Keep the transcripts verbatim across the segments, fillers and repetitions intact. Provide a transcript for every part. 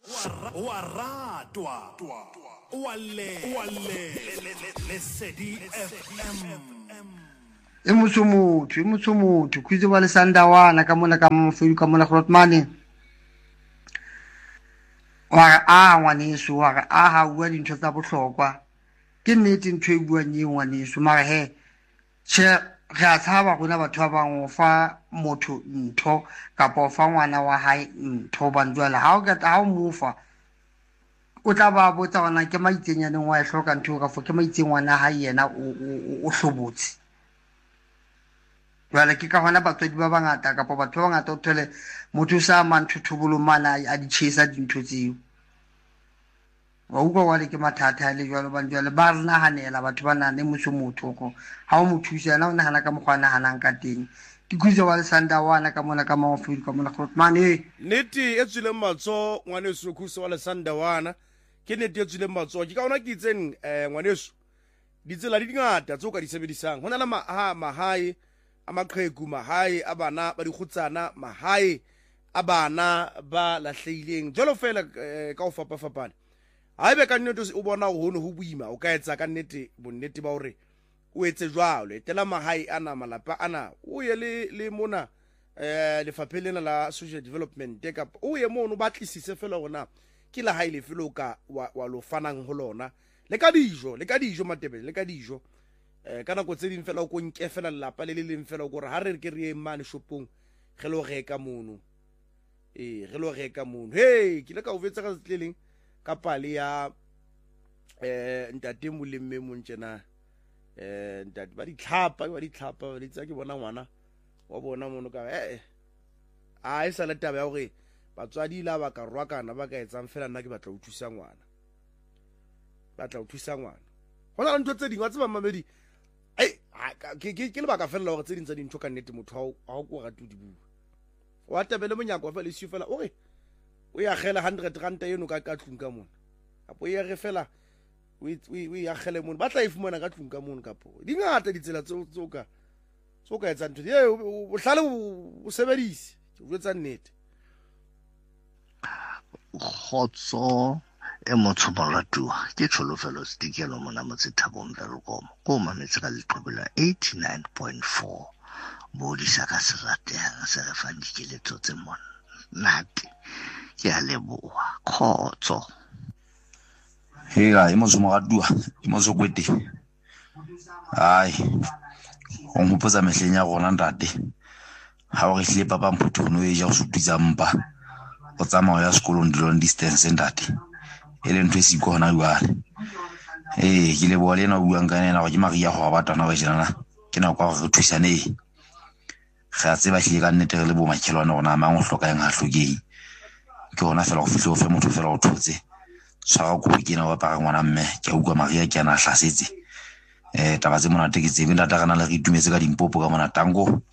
wa ratwa wa le wa le le Sedi F M e motsomotho e motsomotho khwitse ba le sandawana ka mona ka mofedu ka mona Grootman wa a ngwaneso wa a ha bua dintho tsa bohlokwa ke nnete ntho e buang ye ngwaneso mara he che re a tshaba gona batho ba bang o fa motho ntho kapa o fa ngwana wa hae ntho banjwala ha o ka ha o mofa o tla ba botsa ona ke maitsenyaneng wa e hloka ntho ka fo ke maitsengwana ha yena o o hlobotse wala ke ka hona batswadi ba bangata kapa batho ba bangata o thole motho sa manthuthubolo mana a di chesa dintho tseo wa utlwa wale ke mathata le jwalo ba njwale ba rena hanela batho ba nane mosomotho go ha o mothusa na o nahana ka mogwana hanang ka teng ke khutse wa le sandawana ka mona ka maofedi ka mona Grootman e neti e tswile matso ngwaneso khuse wa le sandawana ke neti e tswile matso ke ka ona ke itseng eh ngwaneso ditsela di dingata tso ka di sebedisang hona la maha mahae amaqhegu mahae abana ba dikhutsana mahae abana ba lahlehileng jalo fela ka o fapa fapana haebe ka nnete o bona ho no ho buima o ka etsa ka nnete bonnete ba hore o etse jwalo etela mahae ana malapa ana o ye le le mona eh le fapelena la social development ka o ye mono ba tlisise fela hona ke la haile felo ka wa lo fanang ho lona le ka dijo le ka dijo matebele le ka dijo eh kana go tse ding fela o go nke fela lapa le le leng fela go re ha re ke re emane shopong ge lo reka mono eh ge lo reka mono hey ke le ka o vetsa ka tleleng ka pale ya eh ntate molemme montjena eh ntate ba di tlhapa ba di tlhapa ba di tsa ke bona ngwana wa bona mono ka eh a e sala taba ya gore batswadi la ba ka rwa kana ba ka etsang fela nna ke batla o thusa ngwana batla o thusa ngwana hona ntwe tse dingwe tse ba mamedi ai ke ke le ba ka fela gore tse ding tsa dintho ka nnete motho ha o go ratu di bua wa tabele monyako fa le si fela o re o ya gela one hundred rand eno ka ka tlung ka mona apo ya re fela we we ya gele mona ba tla ifumana ka tlung ka mona kapo di ngata ditsela tso tso ka tso ka etsa ntho ye o hlale o sebedise ke botsa nnete khotso e motho balatua ke tsholofelo stikelo mona motse thabong la Lekomo go mametse ka leqebela eighty-nine point four mo di saka serateng se re fa dikeletso tse mona nate ke a leboa khotso hela e motho mo gatua e motho kwete ai o mpotsa mehleng ya gona ntate ha o re hle papa mputho no e ja go sutisa mpa o tsamaya ya sekolong long distance ntate ele ntwe se go hona jwale eh ke le bo le na buang ka nena go ke maria go ba batana ba jana ke na kwa go thusane ga tse ba hle ka nnete re le bo makhelwana gona mang o hloka eng ha hlokeng ke hona fela go fihlo fe motho fela go thotse tshwara go ke na wa pa ngwana mme ke utlwa maria ke ana hlasetse eh taba tse mona teke tse binda kana le re itumetse ka dimpopo ka mona tango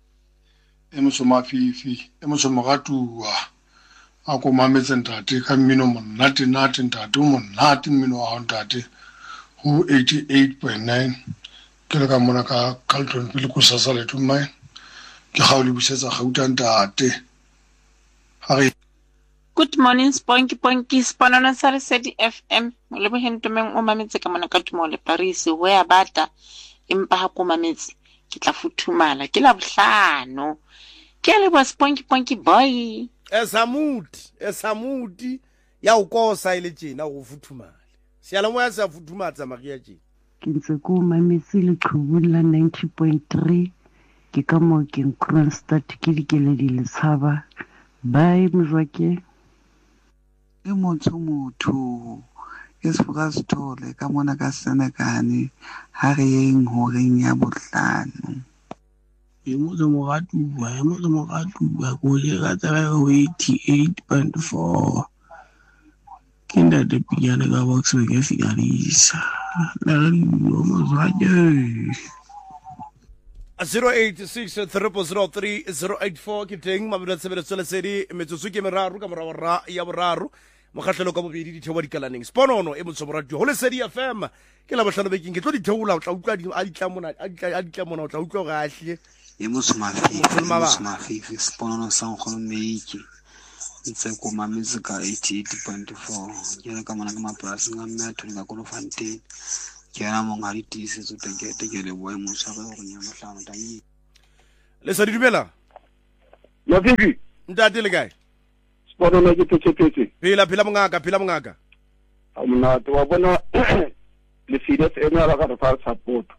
e mo soma fifi e mo soma gatua a go mametse ntate ka mmino monate nate ntate mo nate mmino wa ntate ho eighty-eight point nine ke le ka mona ka Carlton pele go sasa le tumai ke ga o le busetsa gauta ntate ha re Good morning Sponky Ponky Spanana Sare Sedi F M le bo hentomeng o mametse ka mona ka tumo le Paris ho ya bata empa ha go mametse ke tla futhumala ke la bohlano ke le bo Sponky Ponky boy esamuti esamuti ya ukosa ile tjena go futhumala siala moya sa futhumatsa maria tjena ke ntse go mametse le qhubulla ninety point three ke ka mo ke Kroonstad ke dikeledi le tshaba bye mzwake e motho motho e sfoka stole ka mona ka Senekane ha re eng horeng ya bohlano e motho mo gatua e motho mo gatua go je ga tsaya eighty-eight point four ke nda de piyana ka box ke fiarisa la re mo zwaje zero eight six zero zero three zero eight four ke teng mabelo tsebelo tsela sedi metsotso ke meraro ka morao ra ya boraro mogatlhelo ka bobedi di thewa dikalaneng sponono e motso moradio ho le Sedi F M ke la bohlano beking ke tlo di theola o tla utlwa di a ditla mona a ditla mona o tla utlwa ga ahle e motso mafifi motso mafifi sponono sa nkgono meiki ntse ko mametse ka eighty-eight point four ke re ka mona ka maplasi nga mme a thole ka Kolofanteng ke yana monga di tisetso tekete ke le boe mosha go go nya mohlano tanyi le sa di dumela la bibi ntate le kae spono na ke tshetsetse phela phela mongaka phela mongaka amna to wa bona le serious ena la ka fa support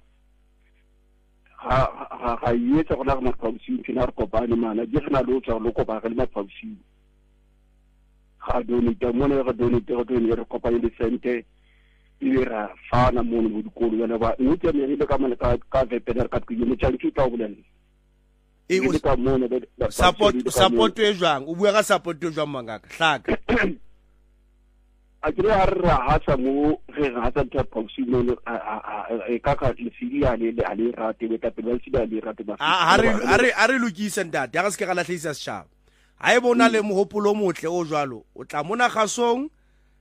ha ha ha yetsa go la ka mapausi fina re kopane mana ke gena lo tsa lo kopa ga le mapausi ha donate mona ga donate go tone re kopane le sente e ra fana mona mo dikolo yana ba o tse me ile ka mana ka ka vetenar ka ke mo tshantsi ta go bolela e o support support e jwang o bua ka support e jwang mangaka hlaka a ke ra ra ha sa mo re ga sa tsa pausi no e ka ka le sidi ya le a le rate be ka pele sidi ya le rate ba a re a re a re lokisa ntate ga se ke ga lahlisa setšhaba ha e bona le mohopolo motle o jwalo o tla mona gasong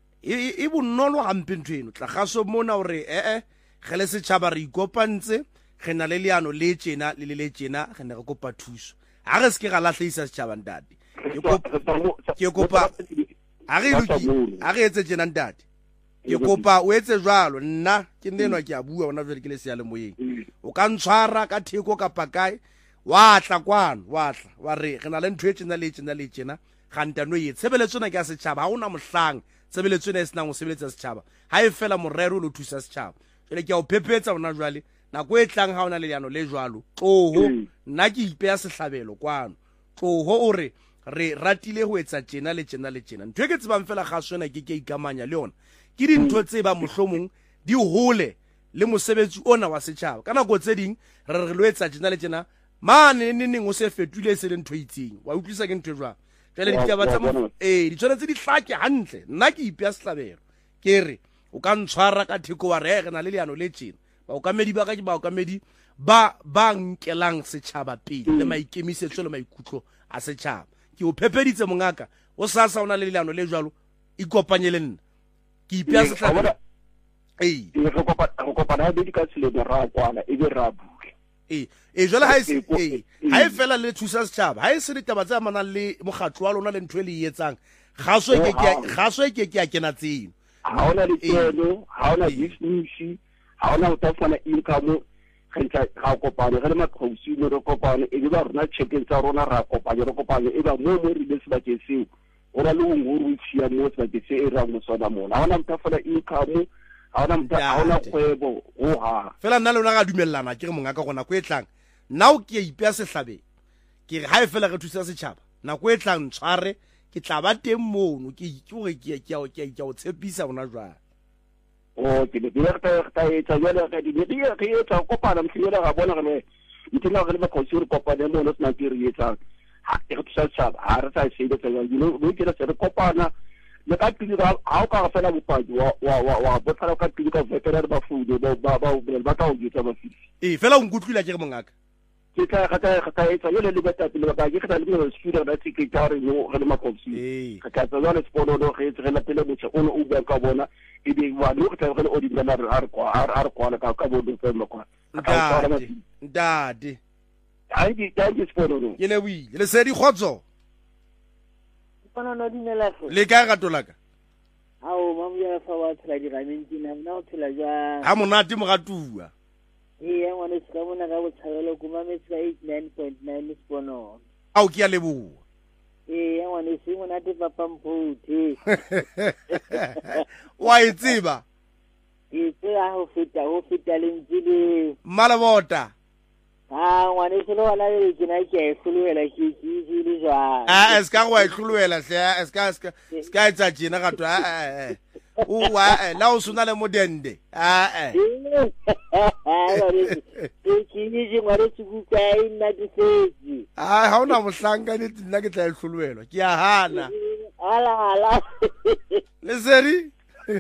e bonolo gampe ntweno tla gaso mona hore eh eh ge le setšhaba re ikopantse ge na le leano le tjena le le tjena ge ne re kopa thuso ha re se ke ga lahlisa setšhaba ntate ke kopa ke kopa a re loki a re etse tjena ntate ke kopa o etse jwalo nna ke ndenwa ke a bua ona jwale ke le se ya le moyeng o ka ntshwara ka theko ka pakae wa tla kwano wa tla wa re re na le ntwe tjena le tjena le tjena ga ntano ye tshebeletso na ke a setšhaba ha ona mohlang tshebeletso ne sena go sebeletsa setšhaba ha e fela morero lo thusa setšhaba jwale ke a o phephetsa ona jwale nako e tlang ha ona le leano le jwalo tloho nna ke ipeya sehlabelo kwano tloho o re re ratile ho etsa tjena le tjena le tjena ntwe ke tsebang fela ga sona ke ke ikamanya le yona ke dintho tse ba mohlomong di hole le mosebetsi ona wa setšhaba ka nako tse ding re re lo etsa tjena le tjena mane neng o se fetule se le ntho itseng wa utlwisa ke ntho jwang jale di taba tsa mo eh di tshwanetse di hlake hantle nna ke ipeya sehlabelo ke re o ka ntshwara ka theko wa re re na le leano le tjena ba o kamedi ba ka ke ba o kamedi ba ba nkelang setšhaba pele le maikemisetso le maikutlo a setšhaba ke o phepeditse mongaka o sasa ona le leano le jwalo ikopanye le nna ke ipeya sehlabelo eh re kopa re kopa na be di ka tsile ra kwana e be ra buke eh e jwale ha e eh ha e fela le thusa setšhaba ha e se ditaba tsa mana le mogatlo wa lona le ntwe le etsang gaso e ke gaso e ke ke a kena tseno ha ona le tseno ha ona business ha ona o tafana income kentsa ga kopane ge le maqhausi mo re kopane e ba rona check-in tsa rona ra kopane re kopane e ba mo mo re le se ba ke se o ra le go nguru tshia mo se ba ke se e ra mo sona mona ha ona mtafana income ha ona mta ha ona kgwebo o ha fela nna le rona ga dumellana ke re mongaka gona go e tlang nna o ke ipeya sehlabelo ke re ha e fela re thusa setšhaba nako e tlang ntshware ke tla ba teng mono ke itse ke ke ke o tshepisa bona jwang o ke le dire ta ta etsa jalo ga di di ke etsa kopana mhlile ga bona gane ntila ga le ba khosiri kopana mo no sna ke re etsa ha e go tsa tsa ha re tsa se de tsela you know we ke re kopana le ka pili ga ha o ka fela bopaki wa wa wa botsa ka pili ka veteran ba fude ba ba ba ba ta o ditsa ba fisi e fela o nkutlwile ke re mongaka ke tla ga ta ga ta etsa yo le le beta pele ba ke tla le le student ba tike ka re yo ga le makhosiri ga ka tsa le spono do ge re la pele botsa o no o bua ka bona e di wa no ka re o di bana re ar kwa ar kwa ka ka bo do tsema kwa ndade ha di ta di spono do ke le wi le se di khotso bona no di nela le ka ga tolaka ao mamu ya fa wa tsela di ramenti na na o tsela ja ha monate mo gatua e ya ngwana se ka bona ka botshabelo kuma metsi ka eighty-nine point nine spono au ke a leboa e ya ngwana se ngwana te papa mphuthi wa itseba e tse a ho feta ho feta le ntile malabota ha ngwana se lo wala le ke na ke fuluela ke ke le jwa ah eska go e fuluela hle eska eska ska etsa jina ga twa eh o wa la o suna le modende ah eh ke ni je ngwana se ku ka ina di fezi ah ha ona mohlanga ni nna ke tla e fuluela ke a hana ala ala le seri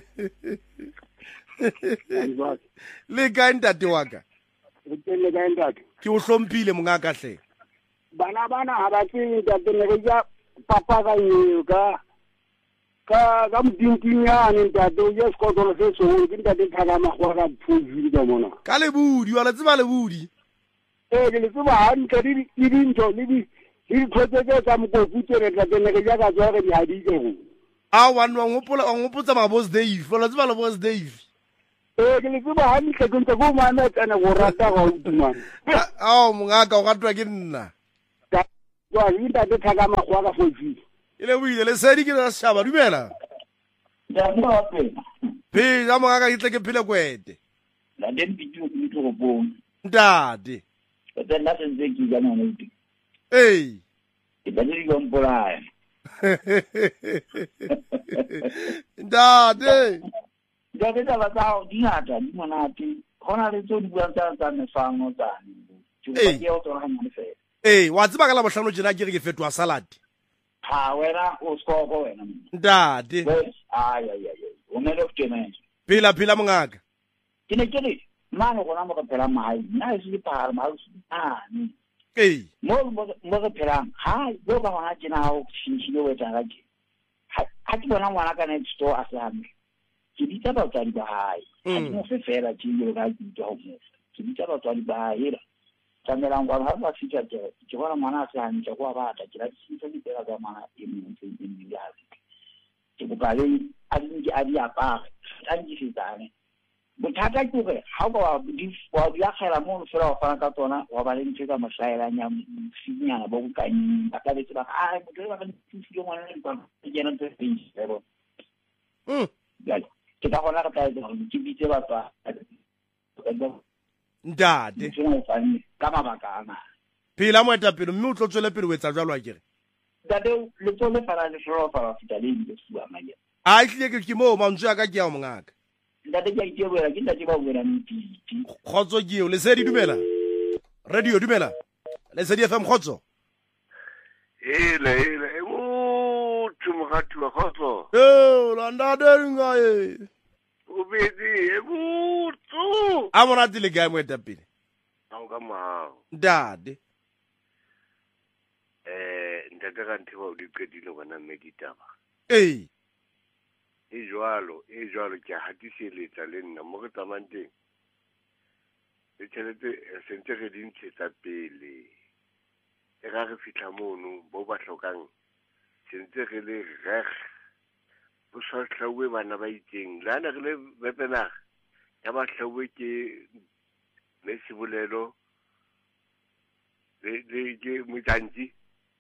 le ka ntate wa ka le ka ntate ke o hlomphile mongaka hle bana bana ha ba tsene ka tene ke ja papa ka yo ka ka ka mdintinyane ntate o yes ko do se so ke ntate ka ma go ga phuzi ka mona ka le budi wala tseba le budi eh ke le tseba ha nka di di ntho le di di khotse tsa mo go futere tla tsene ke ja ka tswa ke di hadike go a wa nwa ngopola wa ngopotsa ma boss Dave la tseba la boss Dave eh ke le tseba ha ntle ke ntse go mana tsena go rata go utumana a o mongaka o gatwa ke nna wa yinda ke thaka magwa ka fofi ile buile le sedi ke la shaba dumela ya mo ape pe ja mongaka itle ke phile kwete la den bitu ke go bona ndade ke la senze ki ga nna uti eh ke ba ni go mpola ndade ndade tsa ba tsa di ngata di monate gona le tso di bua tsa tsa mefango tsa ni Eh. ke o tsora mo fe eh wa tseba ka la bohlano jena ke re ke fetwa salad ha wena o skoko wena ndade ay ay ay o me lo tena phila phila mongaka ke ne ke re mane gona mo ka phela mai na e se pa ma ah ni eh mo mo mo ka phela ha go ba wa jena o shinshile we tsa ke ha ha ke bona ngwana ka next store a sa me ke di tsa ba tsa di ba hai ha ke mo fe fela ke yo ga di tsa ho ke di tsa ba tsa di ba hai ra tsamela ngwa ha ba fitsa ke ke bona ngwana a sa ntle go ba ta ke la ke se di pela ka mana e mo tse di di ya ke go ba le a di a di apa a di fitane bothata ke gore ha ba di wa di akgela mo fela wa fana ka tsona wa ba le ntse ka masaela nya sinyana bo ka ni ba ka le tsaba a mo ke ba ka ntse yo ngwana le ba ke jena ntse di pero mm ya ke ta gona ka ta di ke bitse ba tsa ndade ka mabaka ana phila mo eta pelo mme o tlo tswela pelo wetsa jwalo a kere dade le tsole para le fro para fitale di bua manya a itlile ke ke mo mantswe aka ke ya mongaka dade ke itse boela ke ndate ba boela ntiti khotso ke o le sedi dumela radio dumela le sedi F M khotso ele ele e mo tumogatu wa khotso yo la ndade ngae o bedi e mo tsu a mona dile ga mo eta pele a o ka ma ndade eh ndate ka nthiwa o di qedile bona meditaba eh e jwalo e jwalo ke hatiseletsa le nna mo ke tsamanteng le tšhelete sentse re di ntshetsa pele e ga re fitlha mono bo ba tlhokang sentse re le reg bo sa tlhawe bana ba itseng lana re le bepenaga ya ba tlhawe ke le sibolelo le le ke motantsi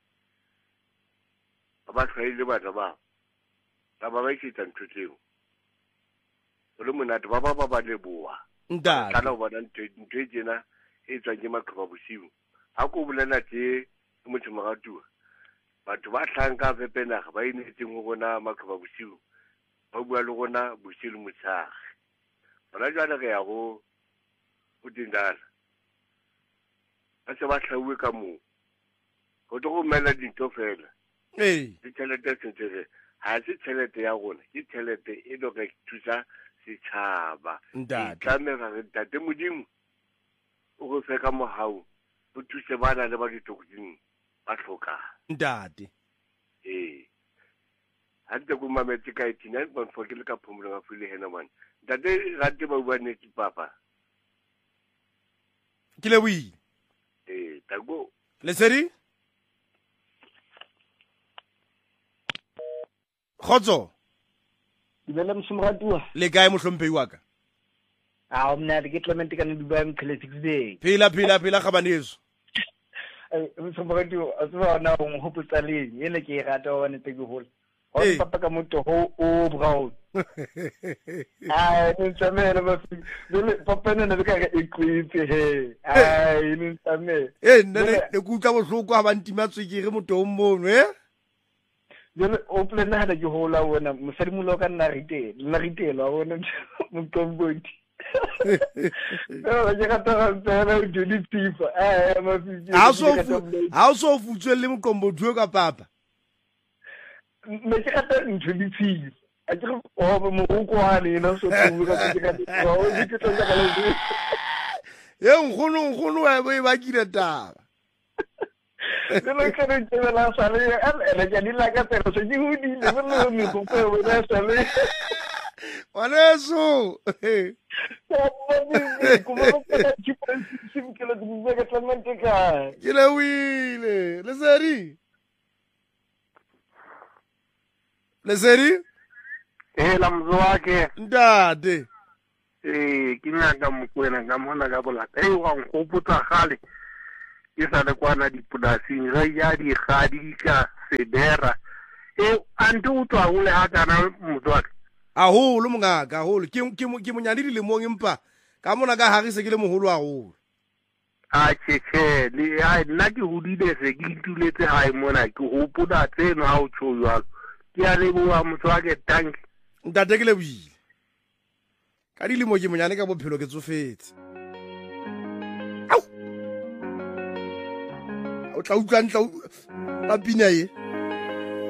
ba ba tlhaile bana ba ba ba itse ntho tseo o le monate ba ba ba ba leboa ndade kana o bona ntho ntho e tsena e tswang ke maqhwa bosiu ha ko bolela tse motho magatua batho ba tlhanka bepenaga ba inetseng go bona maqhwa bosiu ba bua le gona bosiu le motshage bona jwana re ya go go tindala ba se ba tlhawe ka moo go tlo go mela dintho fela eh ditšhelete sentsere ha se tšhelete ya gona ke tšhelete e lo re thusa setšhaba ndade tlamega re tate modimo o go fe ka mogau o thuse bana le ba ditokotsing ba tlhokang ndade ee ha ntse ko mametse ka eighty-nine point four ke le ka phomolo ga file hena man tate rate ba bua nnete papa ke le bui ee tako le sedi khotso Ibele msumratua. le kae mohlomphehi wa ka Ah mna ke Clement ka Dubai mkhele six day. phila phila phila khabaneso Eh msumratua aswa na o mhopotsa le yene ke rata wa ne tege hole. O papa ka moto ho o brown. Ah ni tsamela ba fi. Bele papa ne na ka equity he. Ah ni tsamela. eh nna ne ku tla bohloko ha ba ntima tswekere motho o mmono eh Jole o plena hada ke hola wona mosadi mulo ka nna rite nna rite la wona mokomboti no je ka ta tsena o di tifa eh ma fi ha so ha so futswe le mokombo duo ka papa me ke ka ta ntho di tsi a ke o mo go kwane na so tsu ka ke ka o di ke tla ka le e nggono nggono wa ba ba kile taba Kalau kena jalan saleh, kan ada jadi laga terus jadi hudi, lepas lu mikir apa udah saleh. Ngwaneso. Ke le wile. Lesedi. Lesedi? Eh la mzwake. Ntate. Eh ke nyaka mokwena ka mona ka bolata. Eh wa nkgopotsa gale. Ke sa le kwana dipolasing ga ya di gadi ka Sedera. Eh ante o tswa go le ha kana mzwake. Aholo mongaka aholo ke ke ke monyane le mong empa ka mona ka hage se ke le moholo aholo. A tshetse le ha nna ke hodile se ke ituletse hae mona ke hopola tseno ha o tsho jwalo. Ke a le bua motswake tanki. Ntate ke le buile. Ka dilemo ke monyane ka bophelo ke tsofetse. Au. O tla utlwa ntla la pina ye.